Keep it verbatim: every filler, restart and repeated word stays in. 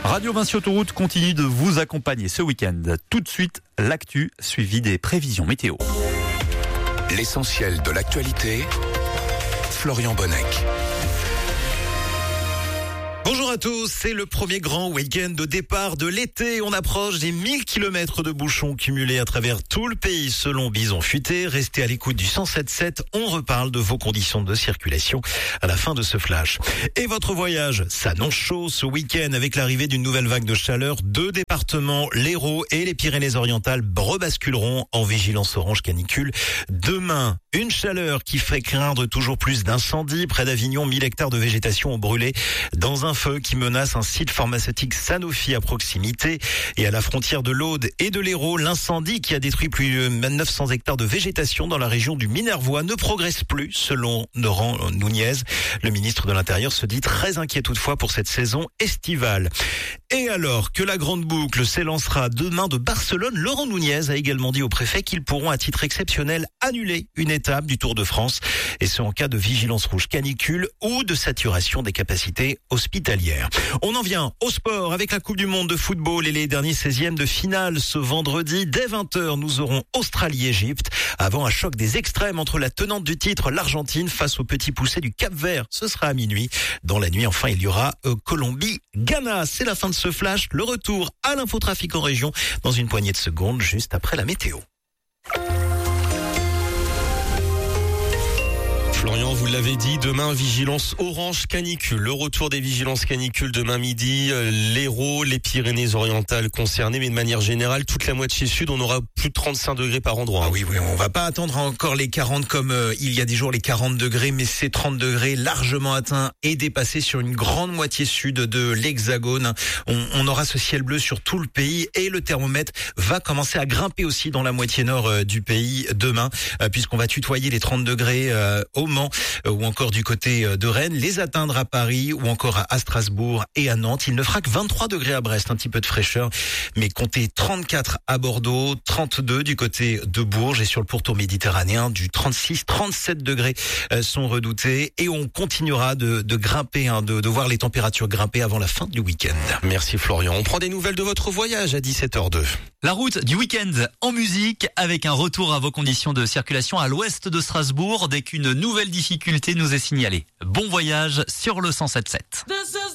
Radio Vinci Autoroute continue de vous accompagner ce week-end. Tout de suite, l'actu suivi des prévisions météo. L'essentiel de l'actualité, Florian Bonnec. Bonjour à tous, c'est le premier grand week-end de départ de l'été. On approche des mille kilomètres de bouchons cumulés à travers tout le pays selon Bison Futé. Restez à l'écoute du cent sept sept, on reparle de vos conditions de circulation à la fin de ce flash. Et votre voyage s'annonce chaud ce week-end avec l'arrivée d'une nouvelle vague de chaleur. Deux départements, l'Hérault et les Pyrénées-Orientales, rebasculeront en vigilance orange canicule. Demain, une chaleur qui fait craindre toujours plus d'incendies. Près d'Avignon, mille hectares de végétation ont brûlé dans un feu qui menace un site pharmaceutique Sanofi à proximité. Et à la frontière de l'Aude et de l'Hérault, l'incendie qui a détruit plus de neuf cents hectares de végétation dans la région du Minervois ne progresse plus, selon Laurent Nunez. Le ministre de l'Intérieur se dit très inquiet toutefois pour cette saison estivale. Et alors que la grande boucle s'élancera demain de Barcelone, Laurent Nunez a également dit au préfet qu'ils pourront à titre exceptionnel annuler une étape du Tour de France, et ce en cas de vigilance rouge canicule ou de saturation des capacités hospitalières. On en vient au sport avec la Coupe du Monde de football et les derniers seizièmes de finale ce vendredi. Dès vingt heures, nous aurons Australie-Égypte avant un choc des extrêmes entre la tenante du titre, l'Argentine, face au petit poussé du Cap-Vert. Ce sera à minuit. Dans la nuit, enfin, il y aura euh, Colombie-Ghana. C'est la fin de ce flash. Le retour à l'infotrafic en région dans une poignée de secondes, juste après la météo. Florian, vous l'avez dit, demain, vigilance orange canicule. Le retour des vigilances canicules demain midi. L'Hérault, les Pyrénées-Orientales concernées, mais de manière générale, toute la moitié sud, on aura plus de trente-cinq degrés par endroit. Ah oui, oui, on va pas attendre encore les quarante comme euh, il y a des jours les quarante degrés, mais ces trente degrés largement atteints et dépassés sur une grande moitié sud de l'Hexagone. On, on aura ce ciel bleu sur tout le pays et le thermomètre va commencer à grimper aussi dans la moitié nord euh, du pays demain, euh, puisqu'on va tutoyer les trente degrés euh, au Mans euh, ou encore du côté de Rennes, les atteindre à Paris ou encore à Strasbourg et à Nantes. Il ne fera que vingt-trois degrés à Brest, un petit peu de fraîcheur, mais comptez trente-quatre à Bordeaux, trente-deux du côté de Bourges et sur le pourtour méditerranéen, du trente-six, trente-sept degrés euh, sont redoutés et on continuera de, de grimper, hein, de, de voir les températures grimper avant la fin du week-end. Merci Florian. On prend des nouvelles de votre voyage à dix-sept heures deux. La route du week-end en musique avec un retour à vos conditions de circulation à l'ouest de Strasbourg dès qu'une nouvelle difficulté nous est signalée. Bon voyage sur le cent sept sept.